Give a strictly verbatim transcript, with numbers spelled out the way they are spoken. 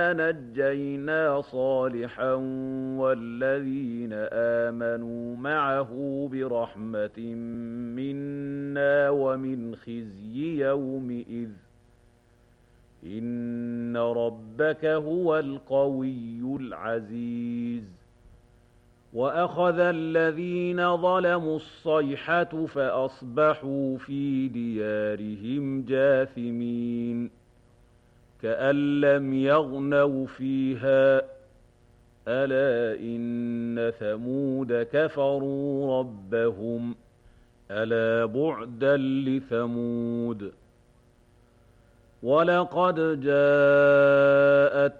نجينا صالحا والذين آمنوا معه برحمة منا ومن خزي يومئذ إن ربك هو القوي العزيز وأخذ الذين ظلموا الصيحة فأصبحوا في ديارهم جاثمين كأن لم يغنوا فيها ألا إن ثمود كفروا ربهم ألا بعدا لثمود ولقد جاءت